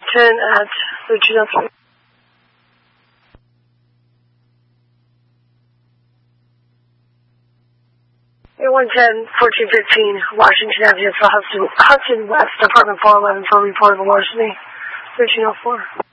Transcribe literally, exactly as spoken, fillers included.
ten at thirteen oh three. one ten, fourteen fifteen, Washington Avenue, Hudson, Hudson West, apartment four eleven, for report of a larceny, thirteen oh four.